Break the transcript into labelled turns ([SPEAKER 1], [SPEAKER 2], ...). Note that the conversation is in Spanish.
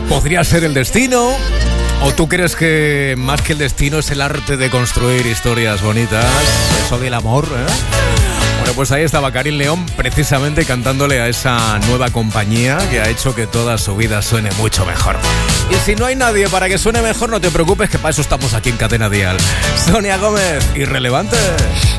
[SPEAKER 1] ¿Podría ser el destino? ¿O tú crees que más que el destino es el arte de construir historias bonitas? Eso del amor, ¿eh? Bueno, pues ahí estaba Karim León precisamente cantándole a esa nueva compañía que ha hecho que toda su vida suene mucho mejor. Y si no hay nadie para que suene mejor, no te preocupes, que para eso estamos aquí en Cadena Dial. Sonia Gómez, Irrelevante.